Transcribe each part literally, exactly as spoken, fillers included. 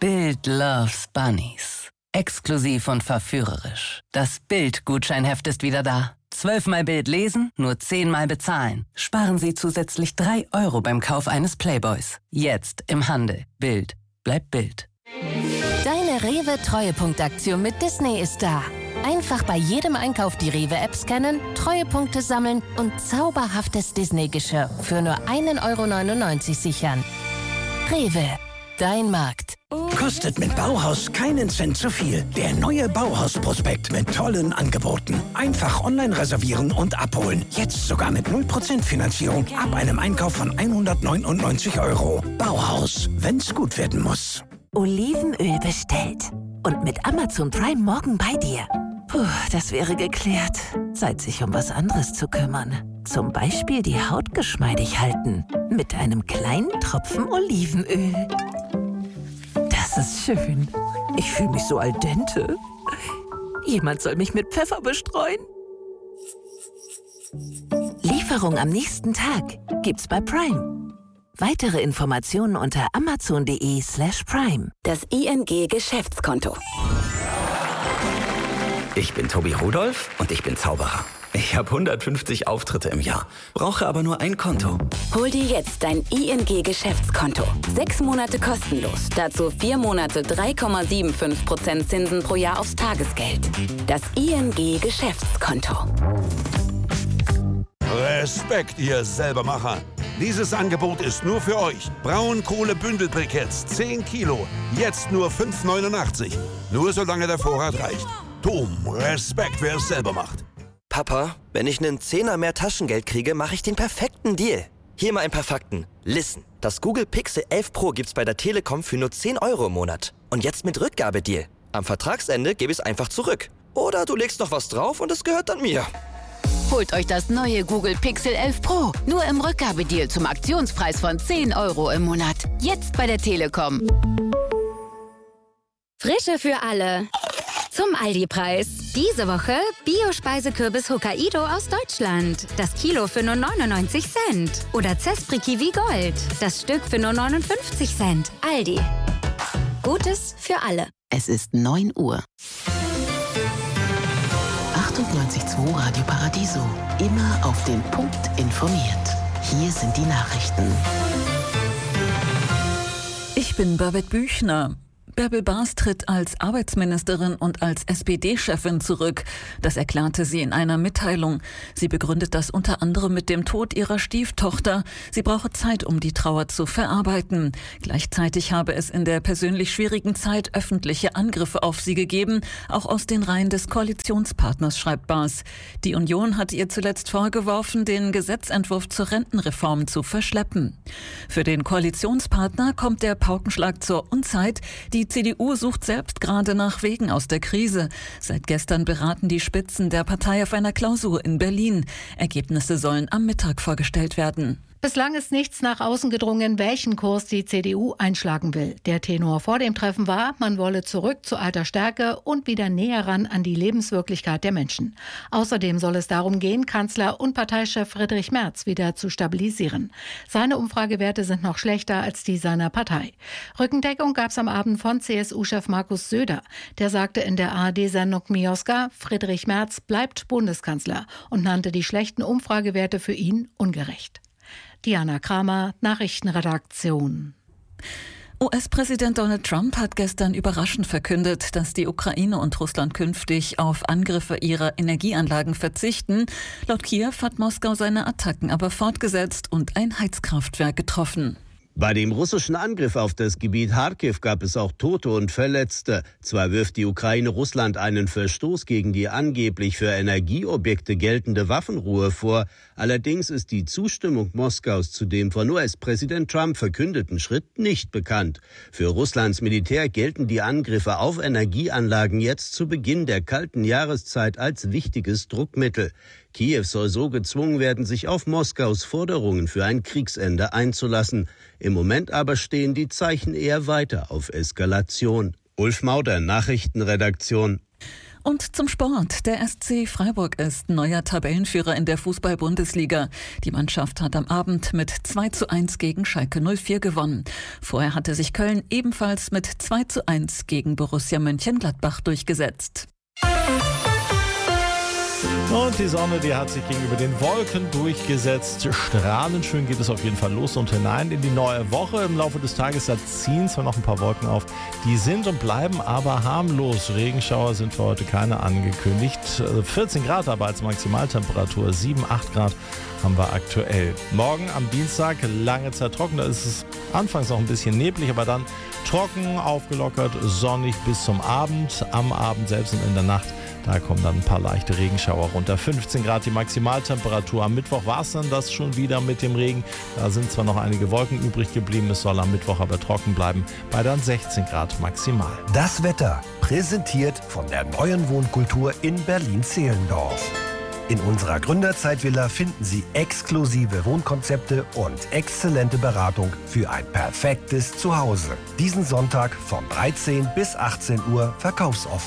Bild loves Bunnies. Exklusiv und verführerisch. Das Bild-Gutscheinheft ist wieder da. Zwölfmal Bild lesen, nur zehnmal bezahlen. Sparen Sie zusätzlich drei Euro beim Kauf eines Playboys. Jetzt im Handel. Bild. Bleibt Bild. Deine Rewe-Treuepunktaktion mit Disney ist da. Einfach bei jedem Einkauf die Rewe-App scannen, Treuepunkte sammeln und zauberhaftes Disney-Geschirr für nur ein Euro neunundneunzig sichern. Rewe, dein Markt. Kostet mit Bauhaus keinen Cent zu viel. Der neue Bauhaus-Prospekt mit tollen Angeboten. Einfach online reservieren und abholen. Jetzt sogar mit null Prozent Finanzierung ab einem Einkauf von hundertneunundneunzig Euro. Bauhaus, wenn's gut werden muss. Olivenöl bestellt. Und mit Amazon Prime morgen bei dir. Puh, das wäre geklärt. Zeit, sich um was anderes zu kümmern. Zum Beispiel die Haut geschmeidig halten. Mit einem kleinen Tropfen Olivenöl. Das ist schön. Ich fühle mich so al dente. Jemand soll mich mit Pfeffer bestreuen. Lieferung am nächsten Tag gibt's bei Prime. Weitere Informationen unter amazon.de slash prime. Das I N G-Geschäftskonto. Ich bin Tobi Rudolph und ich bin Zauberer. Ich habe hundertfünfzig Auftritte im Jahr, brauche aber nur ein Konto. Hol dir jetzt dein I N G-Geschäftskonto. Sechs Monate kostenlos. Dazu vier Monate drei Komma fünfundsiebzig Prozent Zinsen pro Jahr aufs Tagesgeld. Das I N G-Geschäftskonto. Respekt, ihr Selbermacher. Dieses Angebot ist nur für euch. Braunkohle-Bündelbriketts, zehn Kilo. Jetzt nur fünf neunundachtzig. Nur solange der Vorrat reicht. Dom, Respekt, wer es selber macht. Papa, wenn ich einen Zehner mehr Taschengeld kriege, mache ich den perfekten Deal. Hier mal ein paar Fakten. Listen, das Google Pixel elf Pro gibt's bei der Telekom für nur zehn Euro im Monat. Und jetzt mit Rückgabedeal. Am Vertragsende gebe ich es einfach zurück. Oder du legst noch was drauf und es gehört dann mir. Holt euch das neue Google Pixel elf Pro. Nur im Rückgabedeal zum Aktionspreis von zehn Euro im Monat. Jetzt bei der Telekom. Frische für alle. Zum Aldi-Preis. Diese Woche Bio-Speisekürbis Hokkaido aus Deutschland. Das Kilo für nur neunundneunzig Cent. Oder Zespri Kiwi Gold. Das Stück für nur neunundfünfzig Cent. Aldi. Gutes für alle. Es ist neun Uhr. achtundneunzig Komma zwei Radio Paradiso. Immer auf den Punkt informiert. Hier sind die Nachrichten. Ich bin Babette Büchner. Bärbel Baas tritt als Arbeitsministerin und als S P D-Chefin zurück. Das erklärte sie in einer Mitteilung. Sie begründet das unter anderem mit dem Tod ihrer Stieftochter. Sie brauche Zeit, um die Trauer zu verarbeiten. Gleichzeitig habe es in der persönlich schwierigen Zeit öffentliche Angriffe auf sie gegeben, auch aus den Reihen des Koalitionspartners, schreibt Baas. Die Union hat ihr zuletzt vorgeworfen, den Gesetzentwurf zur Rentenreform zu verschleppen. Für den Koalitionspartner kommt der Paukenschlag zur Unzeit. Die C D U sucht selbst gerade nach Wegen aus der Krise. Seit gestern beraten die Spitzen der Partei auf einer Klausur in Berlin. Ergebnisse sollen am Mittag vorgestellt werden. Bislang ist nichts nach außen gedrungen, welchen Kurs die C D U einschlagen will. Der Tenor vor dem Treffen war, man wolle zurück zu alter Stärke und wieder näher ran an die Lebenswirklichkeit der Menschen. Außerdem soll es darum gehen, Kanzler und Parteichef Friedrich Merz wieder zu stabilisieren. Seine Umfragewerte sind noch schlechter als die seiner Partei. Rückendeckung gab es am Abend von C S U-Chef Markus Söder. Der sagte in der A R D-Sendung Mioska, Friedrich Merz bleibt Bundeskanzler und nannte die schlechten Umfragewerte für ihn ungerecht. Diana Kramer, Nachrichtenredaktion. U S-Präsident Donald Trump hat gestern überraschend verkündet, dass die Ukraine und Russland künftig auf Angriffe ihrer Energieanlagen verzichten. Laut Kiew hat Moskau seine Attacken aber fortgesetzt und ein Heizkraftwerk getroffen. Bei dem russischen Angriff auf das Gebiet Charkiw gab es auch Tote und Verletzte. Zwar wirft die Ukraine Russland einen Verstoß gegen die angeblich für Energieobjekte geltende Waffenruhe vor. Allerdings ist die Zustimmung Moskaus zu dem von U S-Präsident Trump verkündeten Schritt nicht bekannt. Für Russlands Militär gelten die Angriffe auf Energieanlagen jetzt zu Beginn der kalten Jahreszeit als wichtiges Druckmittel. Kiew soll so gezwungen werden, sich auf Moskaus Forderungen für ein Kriegsende einzulassen. Im Moment aber stehen die Zeichen eher weiter auf Eskalation. Ulf Mauder, Nachrichtenredaktion. Und zum Sport. Der S C Freiburg ist neuer Tabellenführer in der Fußball-Bundesliga. Die Mannschaft hat am Abend mit zwei zu eins gegen Schalke null vier gewonnen. Vorher hatte sich Köln ebenfalls mit zwei zu eins gegen Borussia Mönchengladbach durchgesetzt. Und die Sonne, die hat sich gegenüber den Wolken durchgesetzt. Strahlend schön geht es auf jeden Fall los und hinein in die neue Woche. Im Laufe des Tages da ziehen zwar noch ein paar Wolken auf, die sind und bleiben aber harmlos. Regenschauer sind für heute keine angekündigt. vierzehn Grad aber als Maximaltemperatur, sieben, acht Grad haben wir aktuell. Morgen am Dienstag lange Zeit trocken, da ist es anfangs noch ein bisschen neblig, aber dann trocken, aufgelockert, sonnig bis zum Abend. Am Abend selbst und in der Nacht, da kommen dann ein paar leichte Regenschauer runter. fünfzehn Grad die Maximaltemperatur. Am Mittwoch war es dann das schon wieder mit dem Regen. Da sind zwar noch einige Wolken übrig geblieben, es soll am Mittwoch aber trocken bleiben, bei dann sechzehn Grad maximal. Das Wetter, präsentiert von der neuen Wohnkultur in Berlin-Zehlendorf. In unserer Gründerzeitvilla finden Sie exklusive Wohnkonzepte und exzellente Beratung für ein perfektes Zuhause. Diesen Sonntag von dreizehn bis achtzehn Uhr verkaufsoffen.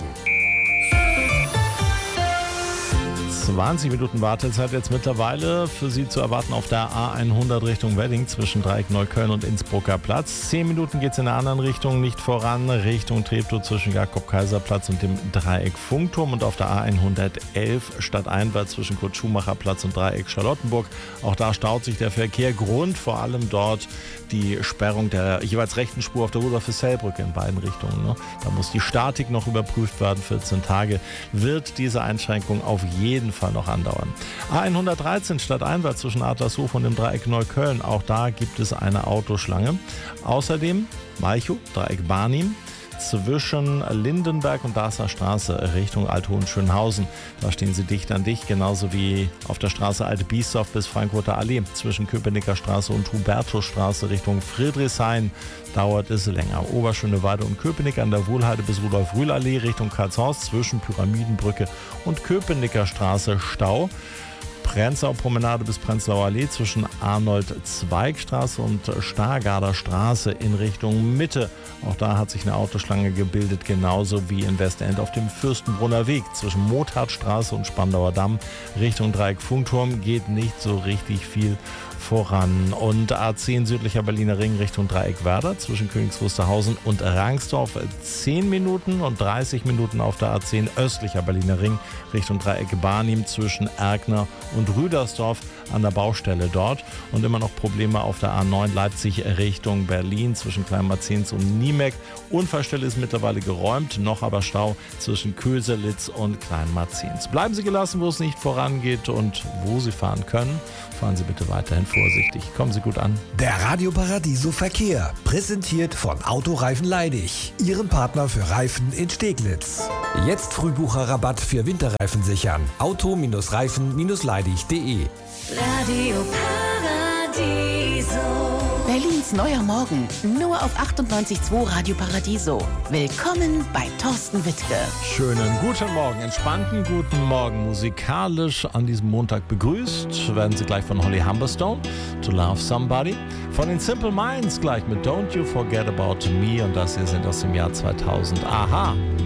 zwanzig Minuten Wartezeit jetzt mittlerweile für Sie zu erwarten auf der A hundert Richtung Wedding zwischen Dreieck Neukölln und Innsbrucker Platz. Zehn Minuten geht es in der anderen Richtung nicht voran, Richtung Treptow zwischen Jakob-Kaiser-Platz und dem Dreieck Funkturm und auf der A hundertelf stadteinwärts zwischen Kurt-Schumacher-Platz und Dreieck Charlottenburg. Auch da staut sich der Verkehr. Grund vor allem dort die Sperrung der jeweils rechten Spur auf der Rudolf-Hessel-Brücke in beiden Richtungen. Ne? Da muss die Statik noch überprüft werden. vierzehn Tage wird diese Einschränkung auf jeden Fall noch andauern. A hundertdreizehn stadteinwärts zwischen Adlershof und dem Dreieck Neukölln. Auch da gibt es eine Autoschlange. Außerdem Malchow, Dreieck Barnim, zwischen Lindenberg und Darßer Straße Richtung Althohenschönhausen. Da stehen sie dicht an dicht, genauso wie auf der Straße Alte Biesdorf bis Frankfurter Allee. Zwischen Köpenicker Straße und Hubertusstraße Richtung Friedrichshain dauert es länger. Oberschöneweide und Köpenick an der Wohlheide bis Rudolf-Rühl-Allee Richtung Karlshorst zwischen Pyramidenbrücke und Köpenicker Straße Stau. Prenzlauer Promenade bis Prenzlauer Allee zwischen Arnold-Zweig-Straße und Stargarder Straße in Richtung Mitte. Auch da hat sich eine Autoschlange gebildet, genauso wie in Westend auf dem Fürstenbrunner Weg. Zwischen Mothartstraße und Spandauer Damm Richtung Dreieck Funkturm geht nicht so richtig viel voran. Und A zehn südlicher Berliner Ring Richtung Dreieck Werder zwischen Königs Wusterhausen und Rangsdorf zehn Minuten und dreißig Minuten auf der A zehn östlicher Berliner Ring Richtung Dreieck Barnim zwischen Erkner und Rüdersdorf an der Baustelle dort. Und immer noch Probleme auf der A neun Leipzig Richtung Berlin zwischen Kleinmarzens und Niemeck. Unfallstelle ist mittlerweile geräumt, noch aber Stau zwischen Köselitz und Kleinmarzens. Bleiben Sie gelassen, wo es nicht vorangeht, und wo Sie fahren können, fahren Sie bitte weiterhin vorsichtig. Kommen Sie gut an. Der Radio Paradiso Verkehr, präsentiert von Autoreifen Leidig, Ihrem Partner für Reifen in Steglitz. Jetzt Frühbucherrabatt für Winterreifen sichern. Auto-Reifen Leidig punkt de. Radio Paradiso. Berlins neuer Morgen, nur auf achtundneunzig Komma zwei Radio Paradiso. Willkommen bei Thorsten Wittke. Schönen guten Morgen, entspannten guten Morgen. Musikalisch an diesem Montag begrüßt werden Sie gleich von Holly Humberstone, To Love Somebody. Von den Simple Minds gleich mit Don't You Forget About Me, und das hier sind aus dem Jahr zweitausend. Aha.